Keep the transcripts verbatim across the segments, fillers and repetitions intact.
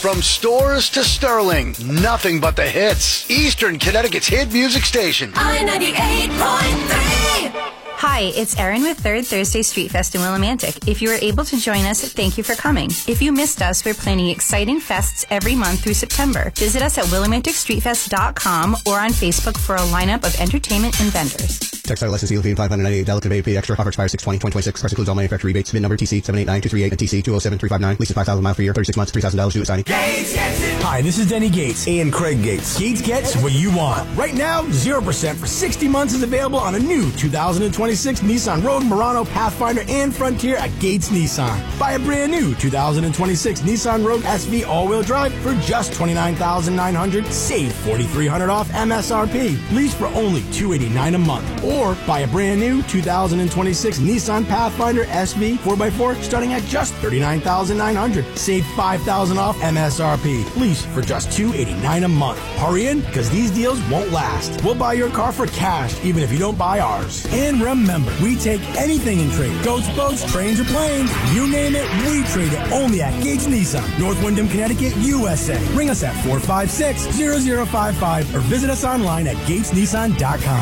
From stores to Sterling, nothing but the hits. Eastern Connecticut's hit music station. I ninety-eight point three. Hi, it's Erin with Third Thursday Street Fest in Willimantic. If you were able to join us, thank you for coming. If you missed us, we're planning exciting fests every month through September. Visit us at willimantic street fest dot com or on Facebook for a lineup of entertainment and vendors. Textile license E L V five ninety-eight, Delta V P extra, offer expires six twenty twenty twenty-six. Price includes all manufacturer rebates. VIN number T C seven eight nine two three eight and T C two oh seven three five nine. Leases five thousand miles per year, thirty-six months, three thousand dollars due at signing. Gates gets it. Hi, this is Denny Gates. And Craig Gates. Gates gets what you want. Right now, zero percent for sixty months is available on a new two thousand twenty-six Nissan Rogue, Murano, Pathfinder, and Frontier at Gates Nissan. Buy a brand new two thousand twenty-six Nissan Rogue S V all-wheel drive for just twenty-nine thousand nine hundred dollars. Save four thousand three hundred dollars off M S R P. Lease for only two hundred eighty-nine dollars a month. Or buy a brand new two thousand twenty-six Nissan Pathfinder S V four by four starting at just thirty-nine thousand nine hundred dollars. Save five thousand dollars off M S R P. Lease for just two hundred eighty-nine dollars a month. Hurry in, because these deals won't last. We'll buy your car for cash, even if you don't buy ours. And remember, we take anything in trade. Goats, boats, trains, or planes. You name it, we trade it only at Gates Nissan, North Windham, Connecticut, U S A. Ring us at four five six, zero zero five five or visit us online at gates nissan dot com.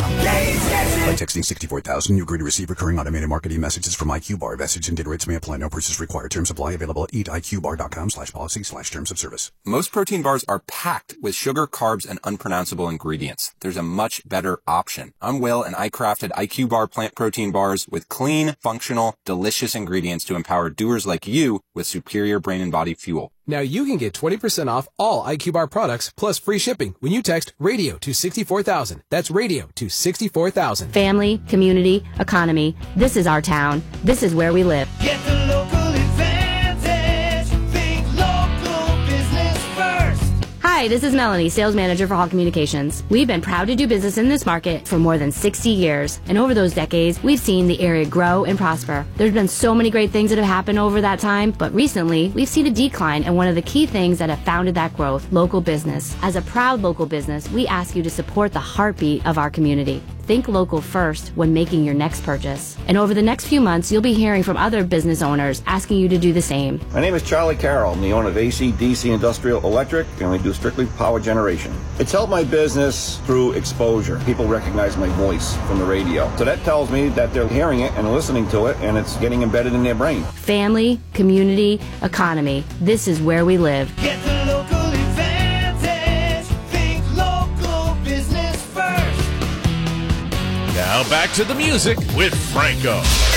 By texting sixty-four thousand, you agree to receive recurring automated marketing messages from I Q Bar. Message and data rates may apply. No purchase required. Terms apply. Available at eat I Q bar dot com slash policy slash terms of service. Most protein bars are packed with sugar, carbs, and unpronounceable ingredients. There's a much better option. I'm Will, and I crafted I Q Bar plant protein bars with clean, functional, delicious ingredients to empower doers like you with superior brain and body fuel. Now you can get twenty percent off all I Q Bar products plus free shipping when you text radio to sixty-four thousand. That's radio to sixty-four thousand. Family, community, economy. This is our town. This is where we live. Get the local advantage. Think local business first. Hi, this is Melanie, sales manager for Hall Communications. We've been proud to do business in this market for more than sixty years, and over those decades, we've seen the area grow and prosper. There's been so many great things that have happened over that time, but recently, we've seen a decline, and one of the key things that have founded that growth, local business. As a proud local business, we ask you to support the heartbeat of our community. Think local first when making your next purchase. And over the next few months, you'll be hearing from other business owners asking you to do the same. My name is Charlie Carroll. I'm the owner of A C D C Industrial Electric, and we do strictly power generation. It's helped my business through exposure. People recognize my voice from the radio. So that tells me that they're hearing it and listening to it, and it's getting embedded in their brain. Family, community, economy. This is where we live. Get the local advantage. Think local business first. Now back to the music with Franco.